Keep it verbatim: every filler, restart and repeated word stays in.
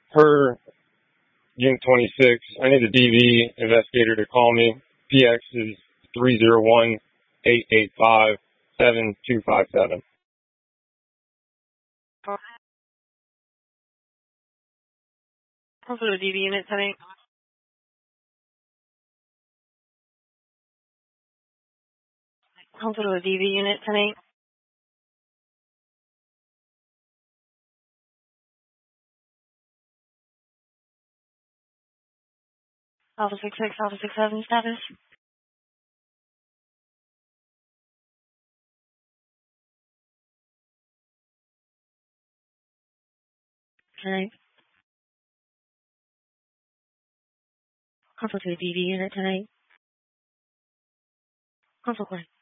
per Unit twenty-six, I need a D V investigator to call me. P X is three zero one, eight eight five, seven two five seven. Also the D V unit tonight. Also the D V unit tonight. Alpha six six, Alpha six seven status. Tonight. Also to the D V unit tonight. Also quick.